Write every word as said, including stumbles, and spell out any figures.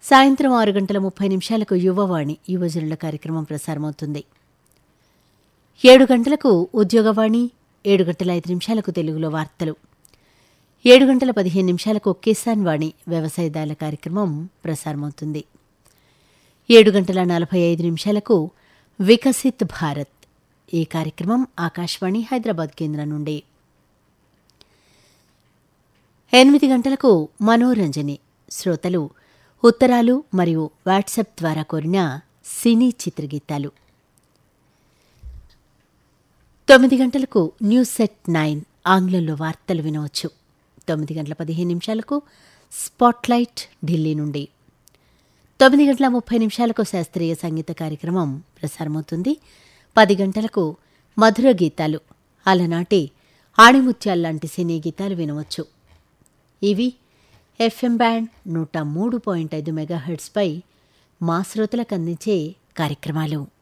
సాయంత్రం ఆరు గంటల ముప్పై నిమిషాలకు యువవాణి యువజనుల కార్యక్రమం ప్రసారమవుతుంది. ఏడు గంటలకు ఉద్యోగవాణి, ఏడు గంటల ఐదు నిమిషాలకు తెలుగులో వార్తలు, ఏడు గంటల పదిహేను నిమిషాలకు కిసాన్ వాణి వ్యవసాయదారుల కార్యక్రమం ప్రసారమవుతుంది. ఏడు గంటల నలభై ఐదు నిమిషాలకు వికసిత్ భారత్ ఈ కార్యక్రమం ఆకాశవాణి హైదరాబాద్ కేంద్రం నుండి. ఎనిమిది గంటలకు మనోరంజని శ్రోతలు ఉత్తరాలు మరియు వాట్సాప్ ద్వారా కోరిన సినీ చిత్రగీతాలు. తొమ్మిది గంటలకు న్యూస్ సెట్ నైన్ ఆంగ్లంలో వార్తలు వినవచ్చు. తొమ్మిది గంటల పదిహేను నిమిషాలకు స్పాట్లైట్ ఢిల్లీ నుండి. తొమ్మిది గంటల ముప్పై నిమిషాలకు శాస్త్రీయ సంగీత కార్యక్రమం ప్రసారమవుతుంది. పది గంటలకు మధుర గీతాలు, అలనాటి ఆణిముత్యాల్లాంటి సినీ గీతాలు వినవచ్చు. ఇవి ఎఫ్ఎం బ్యాండ్ నూట మూడు పాయింట్ ఐదు మెగాహెర్ట్స్పై మా శ్రోతలకు అందించే కార్యక్రమాలు.